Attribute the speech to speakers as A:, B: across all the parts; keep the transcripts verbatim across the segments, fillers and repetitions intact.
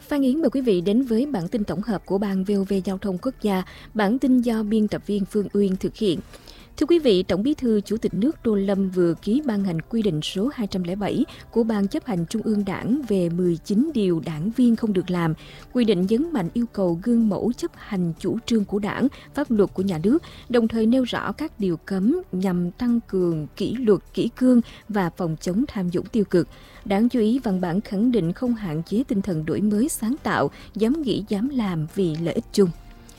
A: Phan Yến mời quý vị đến với bản tin tổng hợp của Ban vê o vê Giao thông Quốc gia. Bản tin do biên tập viên Phương Uyên thực hiện. Thưa quý vị, Tổng Bí thư Chủ tịch nước Tô Lâm vừa ký ban hành quy định số hai trăm lẻ bảy của Ban chấp hành Trung ương Đảng về mười chín điều đảng viên không được làm. Quy định nhấn mạnh yêu cầu gương mẫu chấp hành chủ trương của Đảng, pháp luật của nhà nước, đồng thời nêu rõ các điều cấm nhằm tăng cường kỷ luật, kỷ cương và phòng chống tham nhũng tiêu cực. Đáng chú ý, văn bản khẳng định không hạn chế tinh thần đổi mới sáng tạo, dám nghĩ dám làm vì lợi ích chung.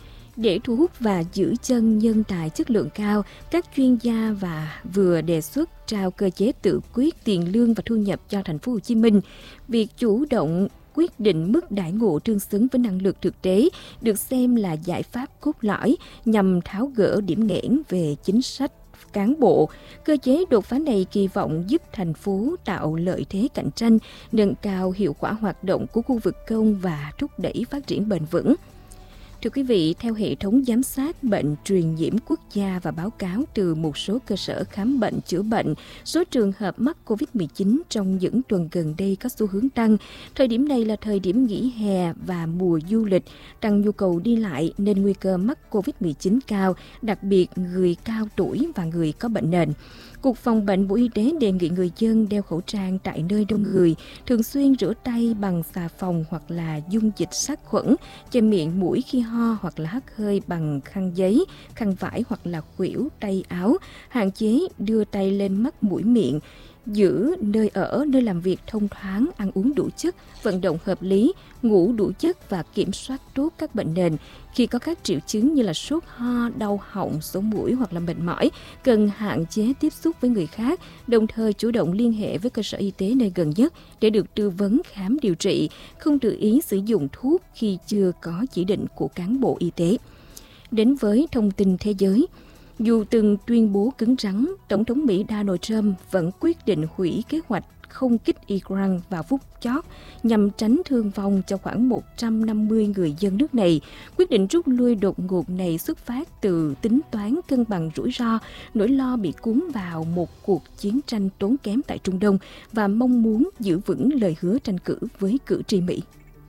A: Để thu hút và giữ chân nhân tài chất lượng cao, các chuyên gia và vừa đề xuất trao cơ chế tự quyết tiền lương và thu nhập cho thành phố Hồ Chí Minh. Việc chủ động quyết định mức đãi ngộ tương xứng với năng lực thực tế được xem là giải pháp cốt lõi nhằm tháo gỡ điểm nghẽn về chính sách cán bộ. Cơ chế đột phá này kỳ vọng giúp thành phố tạo lợi thế cạnh tranh, nâng cao hiệu quả hoạt động của khu vực công và thúc đẩy phát triển bền vững. Thưa quý vị, theo hệ thống giám sát bệnh truyền nhiễm quốc gia và báo cáo từ một số cơ sở khám bệnh chữa bệnh, số trường hợp mắc covid mười chín trong những tuần gần đây có xu hướng tăng. Thời điểm này là thời điểm nghỉ hè và mùa du lịch, tăng nhu cầu đi lại nên nguy cơ mắc covid mười chín cao, đặc biệt người cao tuổi và người có bệnh nền. Cục Phòng bệnh Bộ Y tế đề nghị người dân đeo khẩu trang tại nơi đông người, thường xuyên rửa tay bằng xà phòng hoặc là dung dịch sát khuẩn, che miệng mũi khi ho hoặc là hắt hơi bằng khăn giấy, khăn vải hoặc là khuỷu tay áo, hạn chế đưa tay lên mắt mũi miệng, giữ nơi ở, nơi làm việc thông thoáng, ăn uống đủ chất, vận động hợp lý, ngủ đủ chất và kiểm soát tốt các bệnh nền. Khi có các triệu chứng như là sốt, ho, đau họng, sổ mũi hoặc là mệt mỏi, cần hạn chế tiếp xúc với người khác, đồng thời chủ động liên hệ với cơ sở y tế nơi gần nhất để được tư vấn khám điều trị, không tự ý sử dụng thuốc khi chưa có chỉ định của cán bộ y tế. Đến với thông tin thế giới, dù từng tuyên bố cứng rắn, Tổng thống Mỹ Donald Trump vẫn quyết định hủy kế hoạch không kích Iran vào phút chót nhằm tránh thương vong cho khoảng một trăm năm mươi người dân nước này. Quyết định rút lui đột ngột này xuất phát từ tính toán cân bằng rủi ro, nỗi lo bị cuốn vào một cuộc chiến tranh tốn kém tại Trung Đông và mong muốn giữ vững lời hứa tranh cử với cử tri Mỹ.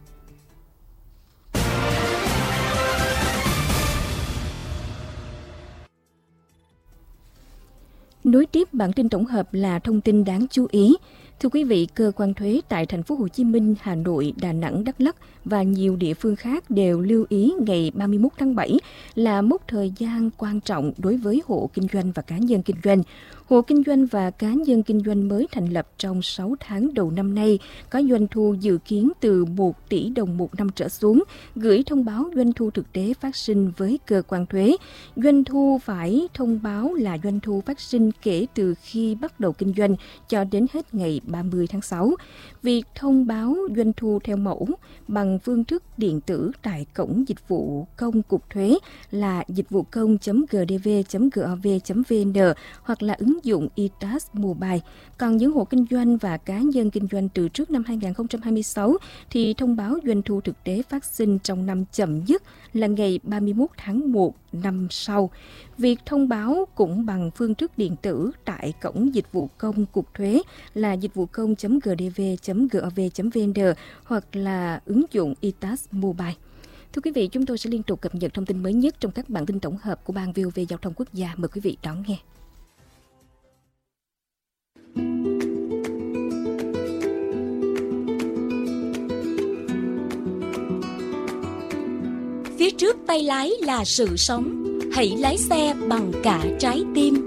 A: Nối tiếp bản tin tổng hợp là thông tin đáng chú ý. Thưa quý vị, cơ quan thuế tại thành phố Hồ Chí Minh, Hà Nội, Đà Nẵng, Đắk Lắk và nhiều địa phương khác đều lưu ý ngày ba mươi mốt tháng bảy là mốc thời gian quan trọng đối với hộ kinh doanh và cá nhân kinh doanh. Hộ kinh doanh và cá nhân kinh doanh mới thành lập trong sáu tháng đầu năm nay có doanh thu dự kiến từ một tỷ đồng một năm trở xuống, gửi thông báo doanh thu thực tế phát sinh với cơ quan thuế. Doanh thu phải thông báo là doanh thu phát sinh kể từ khi bắt đầu kinh doanh cho đến hết ngày ba mươi tháng sáu. Việc thông báo doanh thu theo mẫu bằng phương thức điện tử tại cổng dịch vụ công Cục Thuế là dịch vụ công chấm giê đê vê chấm gov chấm vê en hoặc là ứng dụng i tê a ét Mobile. Còn những hộ kinh doanh và cá nhân kinh doanh từ trước năm hai không hai sáu thì thông báo doanh thu thực tế phát sinh trong năm chậm nhất là ngày ba mươi mốt tháng một năm sau. Việc thông báo cũng bằng phương thức điện tử tại cổng dịch vụ công Cục Thuế là dịch vụ công chấm giê đê vê chấm gov chấm vê en hoặc là ứng dụng i tê a ét Mobile. Thưa quý vị, chúng tôi sẽ liên tục cập nhật thông tin mới nhất trong các bản tin tổng hợp của Ban vê o vê Giao thông Quốc gia. Mời quý vị đón nghe.
B: Phía trước tay lái là sự sống, hãy lái xe bằng cả trái tim.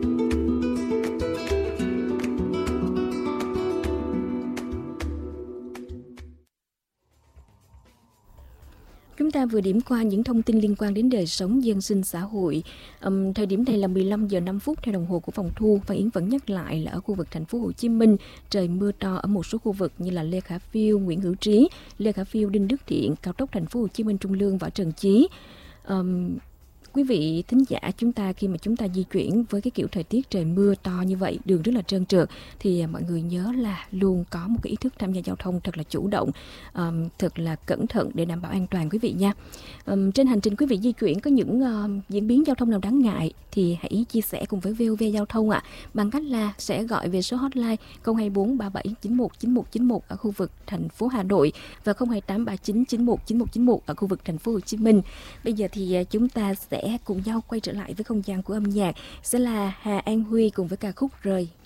A: Chúng ta vừa điểm qua những thông tin liên quan đến đời sống dân sinh xã hội. Um, thời điểm này là mười lăm giờ năm phút theo đồng hồ của phòng thu. Và Yến vẫn nhắc lại là ở khu vực thành phố Hồ Chí Minh trời mưa to ở một số khu vực như là Lê Khả Phiêu, Nguyễn Hữu Trí, Lê Khả Phiêu, Đinh Đức Thiện, cao tốc thành phố Hồ Chí Minh Trung Lương, Võ Trần Chí. Um, quý vị thính giả chúng ta khi mà chúng ta di chuyển với cái kiểu thời tiết trời mưa to như vậy, đường rất là trơn trượt, thì mọi người nhớ là luôn có một cái ý thức tham gia giao thông thật là chủ động, um, thật là cẩn thận để đảm bảo an toàn quý vị nha. Um, trên hành trình quý vị di chuyển có những uh, diễn biến giao thông nào đáng ngại thì hãy chia sẻ cùng với vê o vê Giao thông ạ, à, bằng cách là sẽ gọi về số hotline không hai bốn ba bảy chín một chín một chín một ở khu vực thành phố Hà Nội và không hai tám ba chín chín một chín một chín một ở khu vực thành phố Hồ Chí Minh. Bây giờ thì chúng ta sẽ cùng nhau quay trở lại với không gian của âm nhạc, sẽ là Hà An Huy cùng với ca khúc Rơi.